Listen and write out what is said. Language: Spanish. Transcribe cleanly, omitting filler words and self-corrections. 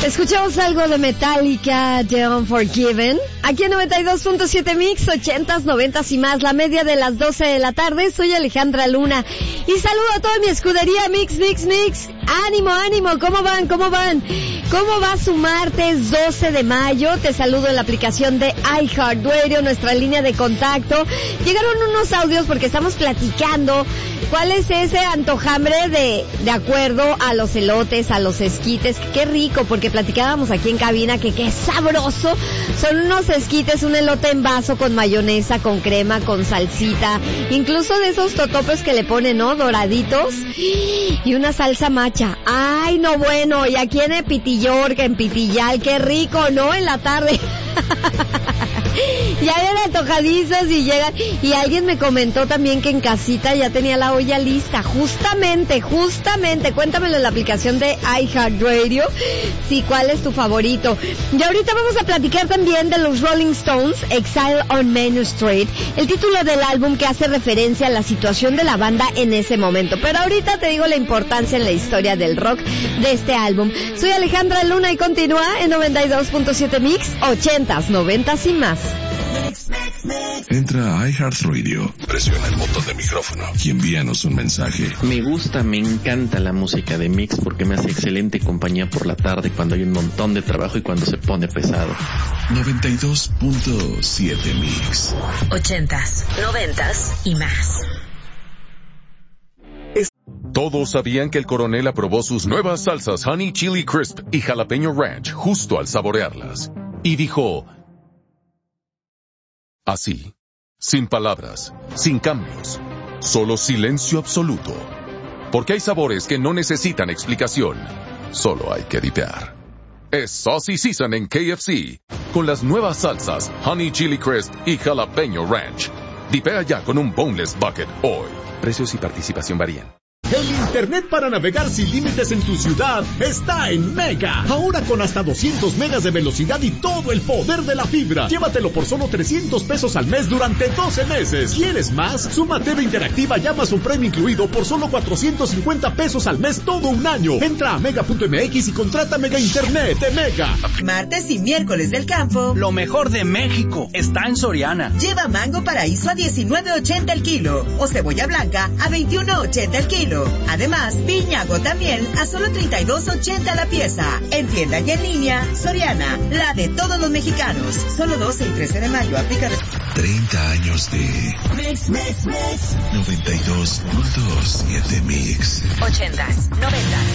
Escuchamos algo de Metallica, The Unforgiven. Aquí en 92.7 Mix, 80s, 90s y más, la media de las 12 de la tarde. Soy Alejandra Luna y saludo a toda mi escudería Mix. Ánimo, ¿cómo van? ¿Cómo va su martes 12 de mayo? Te saludo en la aplicación de iHeartRadio, nuestra línea de contacto. Llegaron unos audios porque estamos platicando cuál es ese antojambre de acuerdo a los elotes, a los esquites. Qué rico, porque platicábamos aquí en cabina que qué sabroso son unos esquites, un elote en vaso con mayonesa, con crema, con salsita, incluso de esos totopes que le ponen, ¿no? Doraditos, y una salsa macha. Ay, no, bueno, y aquí en Epitillorca, en Pitillal, qué rico, ¿no? En la tarde. Ya eran antojadizos y llegan. Y alguien me comentó también que en casita ya tenía la olla lista. Justamente. Cuéntamelo en la aplicación de iHeartRadio. Sí, ¿cuál es tu favorito? Y ahorita vamos a platicar también de los Rolling Stones, Exile on Main Street, el título del álbum que hace referencia a la situación de la banda en ese momento. Pero ahorita te digo la importancia en la historia del rock de este álbum. Soy Alejandra Luna y continúa en 92.7 Mix, 80s, 90s y más. Entra a iHeartRadio, presiona el botón de micrófono y envíanos un mensaje. Me encanta la música de Mix porque me hace excelente compañía por la tarde cuando hay un montón de trabajo y cuando se pone pesado. 92.7 Mix. 80s, 90s y más. Todos sabían que el coronel aprobó sus nuevas salsas Honey Chili Crisp y Jalapeño Ranch justo al saborearlas. Y dijo... así, sin palabras, sin cambios, solo silencio absoluto. Porque hay sabores que no necesitan explicación, solo hay que dipear. Es Saucy Season en KFC, con las nuevas salsas Honey Chili Crisp y Jalapeño Ranch. Dipea ya con un Boneless Bucket hoy. Precios y participación varían. El internet para navegar sin límites en tu ciudad está en Mega. Ahora con hasta 200 megas de velocidad y todo el poder de la fibra. Llévatelo por solo 300 pesos al mes durante 12 meses. ¿Quieres más? Suma TV interactiva y Amazon Prime incluido por solo 450 pesos al mes todo un año. Entra a mega.mx y contrata Mega Internet de Mega. Martes y miércoles del campo. Lo mejor de México está en Soriana. Lleva mango paraíso a $19.80 el kilo o cebolla blanca a $21.80 el kilo. Además, piñago también a solo $32.80 la pieza. En tienda y en línea, Soriana, la de todos los mexicanos. Solo 12 y 13 de mayo. Aplica 30 años de Mix. 92.7 Mix. 80s, 90s.